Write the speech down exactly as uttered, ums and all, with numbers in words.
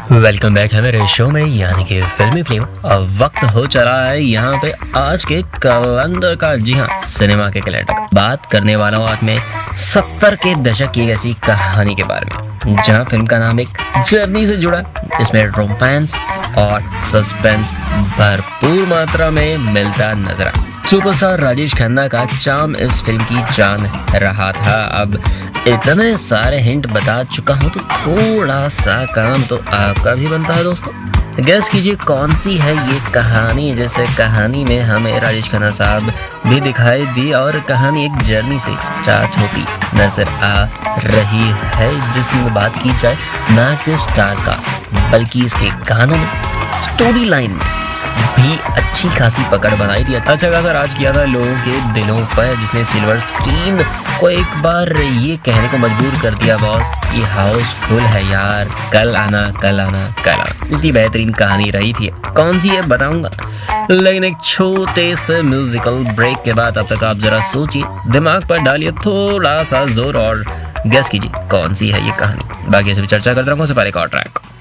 Welcome back है मेरे show में यानी कि फिल्मी फिल्म। अब वक्त हो चला है यहाँ पे आज के कैलेंडर का। जी हाँ, सिनेमा के कैलेंडर का बात करने वाला हूँ आज मैं सत्तर के दशक की ऐसी कहानी के बारे में जहाँ फिल्म का नाम एक जर्नी से जुड़ा। इसमें रोमांस और सस्पेंस भरपूर मात्रा में मिलता नजर आया। सुपरस्टार राजेश खन्ना का चार्म इस फिल्म की जान रहा था। अब इतने सारे हिंट बता चुका हूँ तो थोड़ा सा काम तो आपका भी बनता है दोस्तों। गेस कीजिए कौन सी है ये कहानी। जैसे कहानी में हमें राजेश खन्ना साहब भी दिखाई दी और कहानी एक जर्नी से स्टार्ट होती नजर आ रही है, जिसमें बात की जाए ना सिर्फ स्टार कास्ट बल्कि इसके गानों में, स्टोरी लाइन में भी अच्छी खासी पकड़ बनाई थी। अच्छा खासा राज किया था लोगों के दिलों पर, जिसने सिल्वर स्क्रीन को एक बार ये कहने को मजबूर कर दिया बॉस ये हाउसफुल है यार, कल आना कल आना कल आना। इतनी बेहतरीन कहानी रही थी। कौन सी है बताऊंगा, लेकिन एक छोटे से म्यूजिकल ब्रेक के बाद अब तक आप जरा सोचिए, दिमाग पर डालिए थोड़ा सा जोर और गेस कीजिए कौन सी है ये कहानी। बाकी ऐसे भी चर्चा करता रहूंगा। उससे पहले एक और ट्रैक